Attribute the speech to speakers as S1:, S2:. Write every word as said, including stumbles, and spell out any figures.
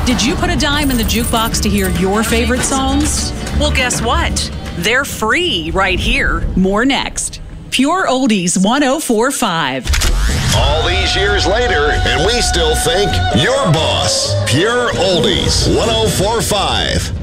S1: Did you put a dime in the jukebox to hear your favorite songs? Well, guess what? They're free right here. More next. Pure Oldies one oh four point five.
S2: All these years later, and we still think your boss. Pure Oldies one oh four point five.